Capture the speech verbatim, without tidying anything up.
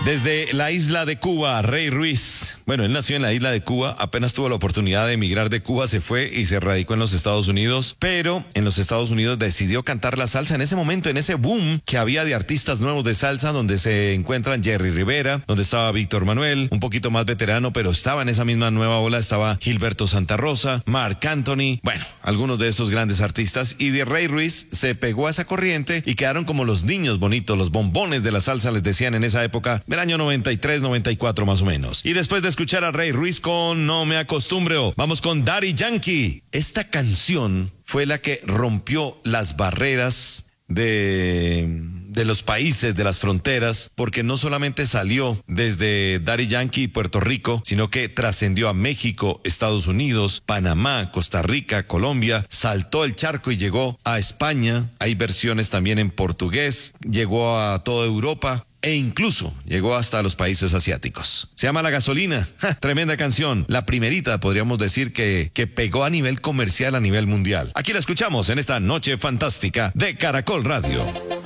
Desde la isla de Cuba, Rey Ruiz. Bueno, él nació en la isla de Cuba, apenas tuvo la oportunidad de emigrar de Cuba, se fue y se radicó en los Estados Unidos, pero en los Estados Unidos decidió cantar la salsa en ese momento, en ese boom que había de artistas nuevos de salsa, donde se encuentran Jerry Rivera, donde estaba Víctor Manuel, un poquito más veterano, pero estaba en esa misma nueva ola, estaba Gilberto Santa Rosa, Marc Anthony, bueno, algunos de esos grandes artistas, y de Rey Ruiz se pegó a esa corriente y quedaron como los niños bonitos, los bombones de la salsa, les decían en esa época, del año noventa y tres, noventa y cuatro más o menos. Y después de escuchar a Rey Ruiz con No Me Acostumbro, vamos con Daddy Yankee. Esta canción fue la que rompió las barreras de, de los países, de las fronteras, porque no solamente salió desde Daddy Yankee y Puerto Rico, sino que trascendió a México, Estados Unidos, Panamá, Costa Rica, Colombia, saltó el charco y llegó a España. Hay versiones también en portugués, llegó a toda Europa e incluso llegó hasta los países asiáticos. Se llama La Gasolina. ¡Ja! Tremenda canción. La primerita, podríamos decir, que, que pegó a nivel comercial, a nivel mundial. Aquí la escuchamos en esta noche fantástica de Caracol Radio.